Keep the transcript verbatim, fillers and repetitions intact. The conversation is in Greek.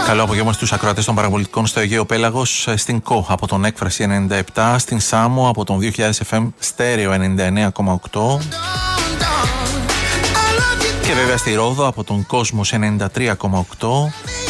Καλό απόγευμα στους ακροατές των παραπολιτικών στο Αιγαίο Πέλαγος, στην ΚΟ από τον Έκφραση ενενήντα επτά, στην Σάμο από τον δύο χιλιάδες εφ εμ Στέρεο ενενήντα εννέα κόμμα οκτώ και βέβαια στη Ρόδο από τον Κόσμος ενενήντα τρία κόμμα οκτώ